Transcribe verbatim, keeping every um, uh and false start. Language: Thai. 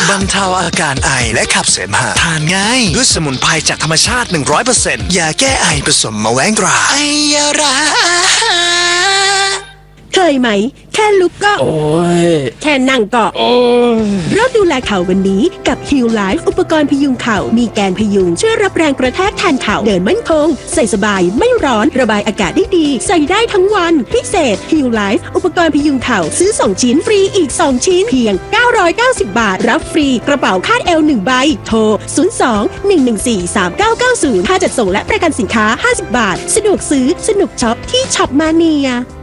บรรเทาอาการไอและขับเสมหะทานง่ายด้วยสมุนไพรจากธรรมชาติ หนึ่งร้อยเปอร์เซ็นต์ ยาแก้ไอผสมมะแว้งตราไอยาราเคยไหมแค่ลุกก็โอ้ยแค่นั่งก็โอ้ยเริ่มดูแลเข่าวันนี้กับ Heal Life อุปกรณ์พยุงเข่ามีแกนพยุงช่วยรับแรงกระแทกแทนเข่าเดินมั่นคงใส่สบายไม่ร้อนระบายอากาศได้ดีใส่ได้ทั้งวันพิเศษ Heal Life อุปกรณ์พยุงเข่าซื้อสองชิ้นฟรีอีกสองชิ้นเพียงเก้าร้อยเก้าสิบบาทรับฟรีกระเป๋าคาดเอวหนึ่งใบโทรศูนย์ สอง หนึ่ง หนึ่ง สี่ สาม เก้า เก้า ศูนย์ค่าจัดส่งและประกันสินค้าห้าสิบบาทสะดวกซื้อสนุกช็อปที่ช็อปมาเนีย